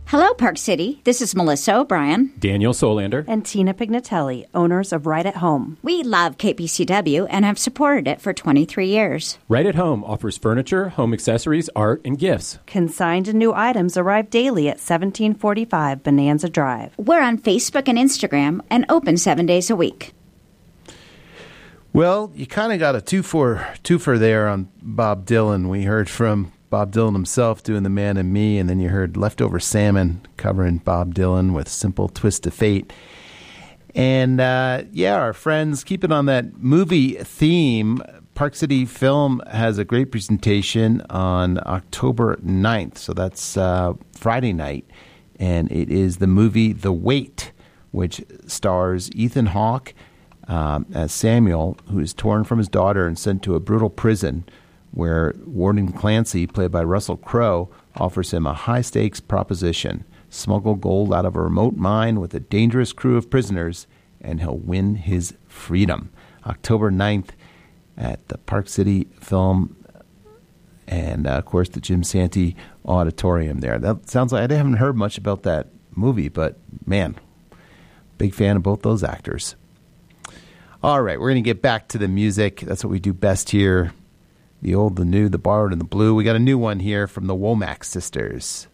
Hello, Park City. This is Melissa O'Brien. Daniel Solander. And Tina Pignatelli, owners of Right at Home. We love KPCW and have supported it for 23 years. Right at Home offers furniture, home accessories, art, and gifts. Consigned and new items arrive daily at 1745 Bonanza Drive. We're on Facebook and Instagram and open 7 days a week. Well, you kind of got a twofer there on Bob Dylan. We heard from Bob Dylan himself doing The Man in Me, and then you heard Leftover Salmon covering Bob Dylan with Simple Twist of Fate. And, our friends, keep it on that movie theme. Park City Film has a great presentation on October 9th, so that's Friday night, and it is the movie The Wait, which stars Ethan Hawke as Samuel, who is torn from his daughter and sent to a brutal prison where Warden Clancy, played by Russell Crowe, offers him a high-stakes proposition: smuggle gold out of a remote mine with a dangerous crew of prisoners, and he'll win his freedom. October 9th at the Park City Film and, of course, the Jim Santee Auditorium there. That sounds like I haven't heard much about that movie, but, man, big fan of both those actors. All right, we're going to get back to the music. That's what we do best here. The old, the new, the borrowed, and the blue. We got a new one here from the Womack Sisters.